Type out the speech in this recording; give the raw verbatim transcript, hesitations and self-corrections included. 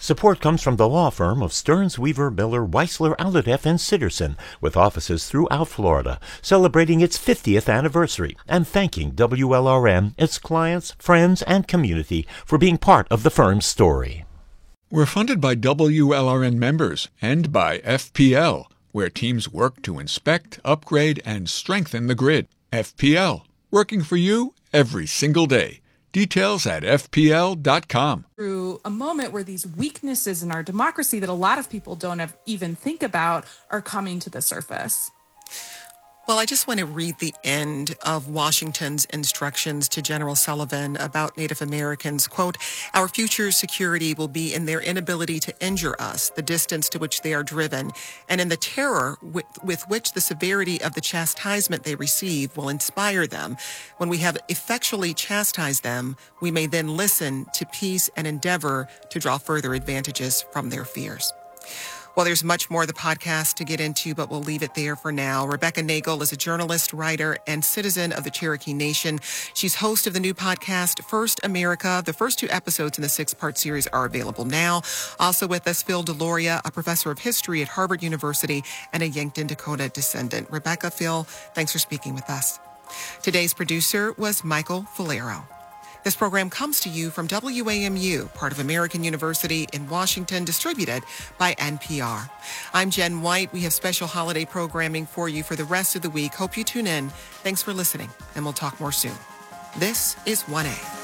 Support comes from the law firm of Stearns, Weaver, Miller, Weissler, Alhadeff, and Sitterson, with offices throughout Florida, celebrating its fiftieth anniversary and thanking W L R M, its clients, friends, and community for being part of the firm's story. We're funded by W L R N members and by F P L, where teams work to inspect, upgrade, and strengthen the grid. F P L, working for you every single day. Details at F P L dot com. Through a moment where these weaknesses in our democracy that a lot of people don't have even think about are coming to the surface. Well, I just want to read the end of Washington's instructions to General Sullivan about Native Americans. Quote, "Our future security will be in their inability to injure us, the distance to which they are driven, and in the terror with, with which the severity of the chastisement they receive will inspire them. When we have effectually chastised them, we may then listen to peace and endeavor to draw further advantages from their fears." Well, there's much more of the podcast to get into, but we'll leave it there for now. Rebecca Nagle is a journalist, writer, and citizen of the Cherokee Nation. She's host of the new podcast, First America. The first two episodes in the six-part series are available now. Also with us, Phil DeLoria, a professor of history at Harvard University and a Yankton, Dakota descendant. Rebecca, Phil, thanks for speaking with us. Today's producer was Michael Falero. This program comes to you from W A M U, part of American University in Washington, distributed by N P R. I'm Jen White. We have special holiday programming for you for the rest of the week. Hope you tune in. Thanks for listening, and we'll talk more soon. This is one A.